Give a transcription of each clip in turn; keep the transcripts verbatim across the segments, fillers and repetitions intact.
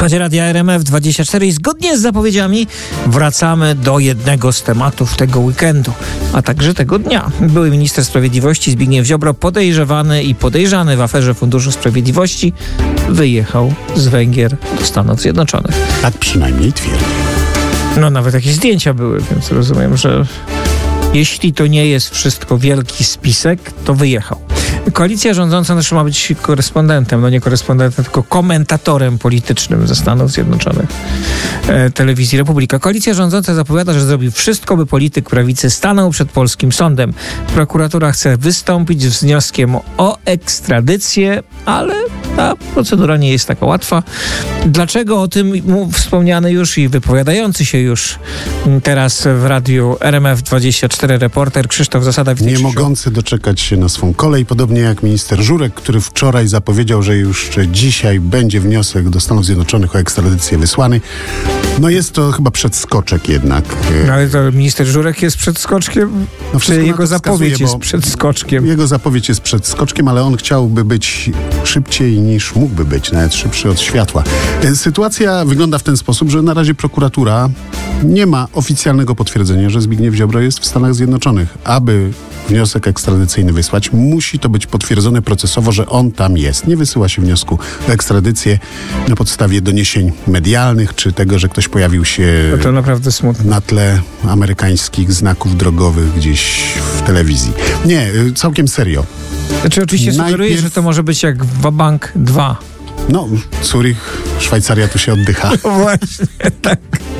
Słuchajcie Radia R M F dwadzieścia cztery i zgodnie z zapowiedziami wracamy do jednego z tematów tego weekendu, a także tego dnia. Były minister sprawiedliwości Zbigniew Ziobro, podejrzewany i podejrzany w aferze Funduszu Sprawiedliwości, wyjechał z Węgier do Stanów Zjednoczonych. Tak przynajmniej twierdzi. No nawet jakieś zdjęcia były, więc rozumiem, że jeśli to nie jest wszystko wielki spisek, to wyjechał. Koalicja rządząca też ma być korespondentem, no nie korespondentem, tylko komentatorem politycznym ze Stanów Zjednoczonych e, telewizji Republika. Koalicja rządząca zapowiada, że zrobi wszystko, by polityk prawicy stanął przed polskim sądem. Prokuratura chce wystąpić z wnioskiem o ekstradycję, ale ta procedura nie jest taka łatwa. Dlaczego o tym wspomniany już i wypowiadający się już teraz w radiu R M F dwadzieścia cztery reporter Krzysztof Zasada. Nie mogący doczekać się na swą kolej, podobnie jak minister Żurek, który wczoraj zapowiedział, że już dzisiaj będzie wniosek do Stanów Zjednoczonych o ekstradycję wysłany. No jest to chyba przedskoczek jednak. No, ale to minister Żurek jest przedskoczkiem? No czy jego zapowiedź wskazuje, jest przedskoczkiem? Jego zapowiedź jest przedskoczkiem, ale on chciałby być szybciej niż mógłby być, nawet szybszy od światła. Sytuacja wygląda w ten sposób, że na razie prokuratura nie ma oficjalnego potwierdzenia, że Zbigniew Ziobro jest w Stanach Zjednoczonych. Aby wniosek ekstradycyjny wysłać, musi to być potwierdzone procesowo, że on tam jest. Nie wysyła się wniosku o ekstradycję na podstawie doniesień medialnych, czy tego, że ktoś pojawił się no to naprawdę smutne. Na tle amerykańskich znaków drogowych gdzieś w telewizji. Nie, całkiem serio. Znaczy oczywiście Najpierw... sugeruję, że to może być jak Wabank dwa. No, Zurich, Szwajcaria, tu się oddycha. No właśnie, tak.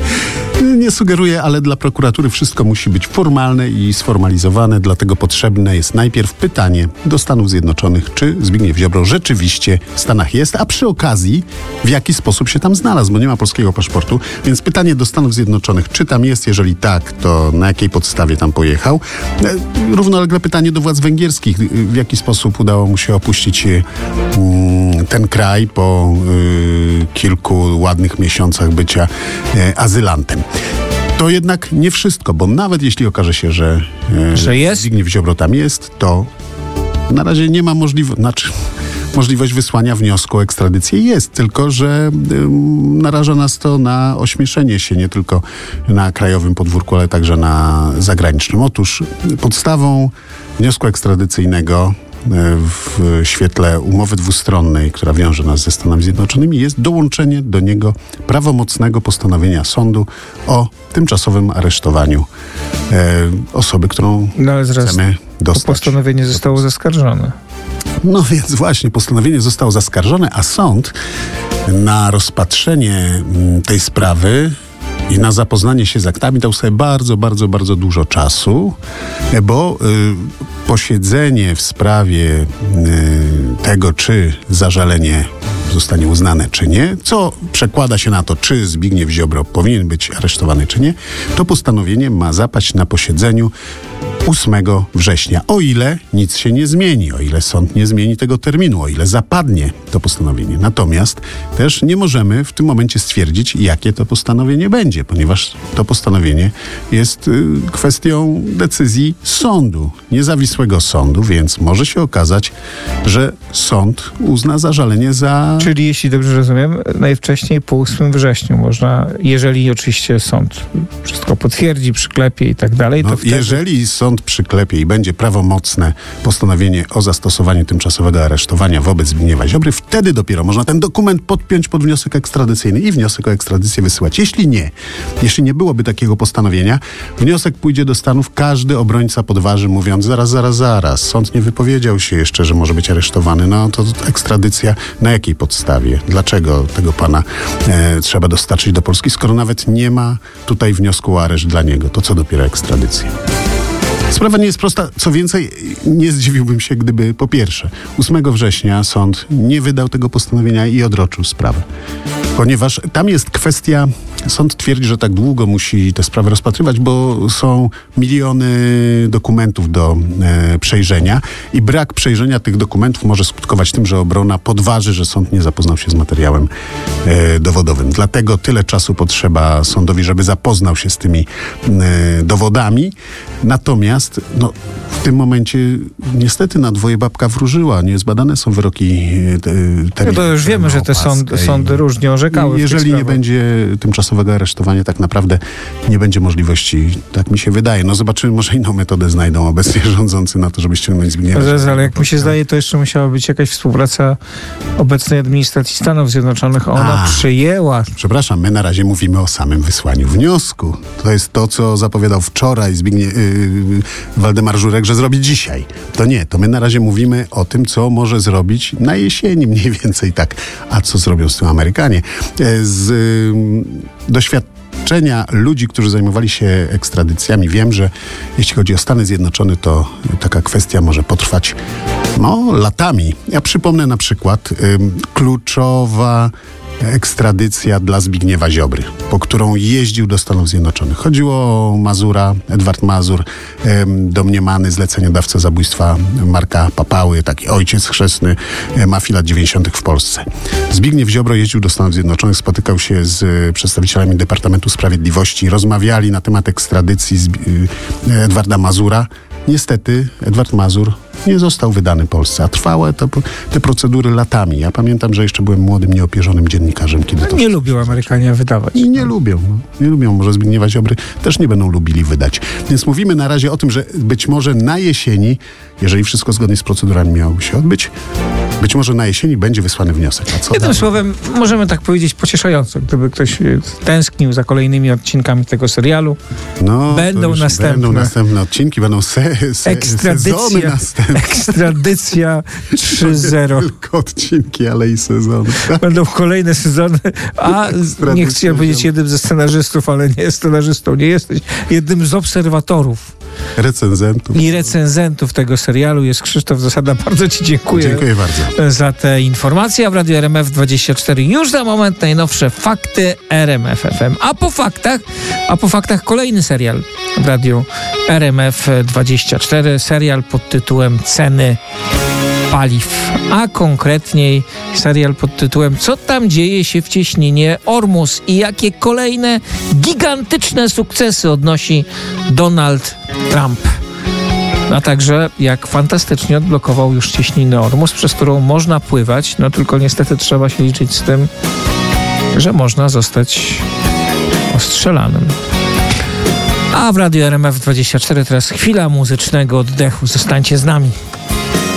Nie sugeruję, ale dla prokuratury wszystko musi być formalne i sformalizowane, dlatego potrzebne jest najpierw pytanie do Stanów Zjednoczonych, czy Zbigniew Ziobro rzeczywiście w Stanach jest, a przy okazji w jaki sposób się tam znalazł, bo nie ma polskiego paszportu, więc pytanie do Stanów Zjednoczonych, czy tam jest, jeżeli tak, to na jakiej podstawie tam pojechał. Równolegle pytanie do władz węgierskich, w jaki sposób udało mu się opuścić mm, ten kraj po y, kilku ładnych miesiącach bycia y, azylantem. To jednak nie wszystko, bo nawet jeśli okaże się, że, e, że jest? Zbigniew Ziobro tam jest, to na razie nie ma możliwości, znaczy możliwość wysłania wniosku o ekstradycję jest, tylko że y, naraża nas to na ośmieszenie się nie tylko na krajowym podwórku, ale także na zagranicznym. Otóż podstawą wniosku ekstradycyjnego w świetle umowy dwustronnej, która wiąże nas ze Stanami Zjednoczonymi, jest dołączenie do niego prawomocnego postanowienia sądu o tymczasowym aresztowaniu e, osoby, którą no, ale zaraz chcemy dostać. To postanowienie zostało zaskarżone. No więc właśnie, postanowienie zostało zaskarżone, a sąd na rozpatrzenie tej sprawy i na zapoznanie się z aktami dał sobie bardzo, bardzo, bardzo dużo czasu, bo y, posiedzenie w sprawie y, tego, czy zażalenie zostanie uznane, czy nie, co przekłada się na to, czy Zbigniew Ziobro powinien być aresztowany, czy nie, to postanowienie ma zapaść na posiedzeniu ósmego września. O ile nic się nie zmieni, o ile sąd nie zmieni tego terminu, o ile zapadnie to postanowienie. Natomiast też nie możemy w tym momencie stwierdzić, jakie to postanowienie będzie, ponieważ to postanowienie jest y, kwestią decyzji sądu, niezawisłego sądu, więc może się okazać, że sąd uzna zażalenie za... Czyli jeśli dobrze rozumiem, najwcześniej po ósmego września można, jeżeli oczywiście sąd wszystko potwierdzi, przyklepie i tak dalej, to no, wtedy... Jeżeli sąd przyklepie i będzie prawomocne postanowienie o zastosowaniu tymczasowego aresztowania wobec Zbigniewa Ziobry, wtedy dopiero można ten dokument podpiąć pod wniosek ekstradycyjny i wniosek o ekstradycję wysyłać. Jeśli nie, jeśli nie byłoby takiego postanowienia, wniosek pójdzie do Stanów, każdy obrońca podważy, mówiąc zaraz, zaraz, zaraz, sąd nie wypowiedział się jeszcze, że może być aresztowany, no to ekstradycja na jakiej podstawie? Dlaczego tego pana e, trzeba dostarczyć do Polski, skoro nawet nie ma tutaj wniosku o areszt dla niego? To co dopiero ekstradycja? Sprawa nie jest prosta. Co więcej, nie zdziwiłbym się, gdyby po pierwsze ósmego września sąd nie wydał tego postanowienia i odroczył sprawę. Ponieważ tam jest kwestia, sąd twierdzi, że tak długo musi tę sprawę rozpatrywać, bo są miliony dokumentów do e, przejrzenia i brak przejrzenia tych dokumentów może skutkować tym, że obrona podważy, że sąd nie zapoznał się z materiałem e, dowodowym. Dlatego tyle czasu potrzeba sądowi, żeby zapoznał się z tymi e, dowodami. Natomiast no, tym momencie niestety na dwoje babka wróżyła. Niezbadane są wyroki te, no to już wiemy, że te sądy, sądy różnie orzekały. Jeżeli nie będzie tymczasowego aresztowania, tak naprawdę nie będzie możliwości, tak mi się wydaje. No zobaczymy, może inną metodę znajdą obecnie rządzący na to, żeby ściągnąć Zbigniewa Ziobrę. Ale jak mi się zdaje, to jeszcze musiała być jakaś współpraca obecnej administracji Stanów Zjednoczonych. Ona A, przyjęła. Przepraszam, my na razie mówimy o samym wysłaniu wniosku. To jest to, co zapowiadał wczoraj Zbigniew, yy, Waldemar Żurek, że zrobi dzisiaj. To nie, to my na razie mówimy o tym, co może zrobić na jesieni mniej więcej tak. A co zrobią z tym Amerykanie? Z yy, doświadczenia ludzi, którzy zajmowali się ekstradycjami, wiem, że jeśli chodzi o Stany Zjednoczone, to taka kwestia może potrwać no, latami. Ja przypomnę na przykład yy, kluczowa ekstradycja dla Zbigniewa Ziobry, po którą jeździł do Stanów Zjednoczonych. Chodziło o Mazura, Edward Mazur, em, domniemany zleceniodawca zabójstwa Marka Papały, taki ojciec chrzestny e, mafii lat dziewięćdziesiątych w Polsce. Zbigniew Ziobro jeździł do Stanów Zjednoczonych, spotykał się z e, przedstawicielami Departamentu Sprawiedliwości, rozmawiali na temat ekstradycji z, e, Edwarda Mazura. Niestety Edward Mazur nie został wydany Polsce, a trwały te, te procedury latami. Ja pamiętam, że jeszcze byłem młodym, nieopierzonym dziennikarzem, kiedy no, to... Nie lubią Amerykanie wydawać. I nie lubią. No. Nie lubią. Może Zbigniewa Ziobry też nie będą lubili wydać. Więc mówimy na razie o tym, że być może na jesieni, jeżeli wszystko zgodnie z procedurami miałoby się odbyć, być może na jesieni będzie wysłany wniosek. A co Jednym dalej? słowem, możemy tak powiedzieć pocieszająco, gdyby ktoś tęsknił za kolejnymi odcinkami tego serialu. No, będą następne. Będą następne odcinki, będą se, se, sezony następne. Ekstradycja trzy zero. Tylko odcinki, ale i sezony. Będą kolejne sezony, a nie chcę powiedzieć jednym ze scenarzystów, ale nie scenarzystą, nie jesteś jednym z obserwatorów. Recenzentów. I recenzentów tego serialu jest Krzysztof Zasada. Bardzo ci dziękuję. Dziękuję bardzo. Za te informacje. A w Radiu R M F dwadzieścia cztery już za moment najnowsze fakty R M F F M. A po faktach, a po faktach kolejny serial w Radiu R M F dwadzieścia cztery. Serial pod tytułem Ceny paliw, a konkretniej serial pod tytułem Co tam dzieje się w cieśninie Ormus i jakie kolejne gigantyczne sukcesy odnosi Donald Trump. A także jak fantastycznie odblokował już cieśninę Ormus, przez którą można pływać, no tylko niestety trzeba się liczyć z tym, że można zostać ostrzelanym. A w Radiu R M F dwadzieścia cztery teraz chwila muzycznego oddechu. Zostańcie z nami.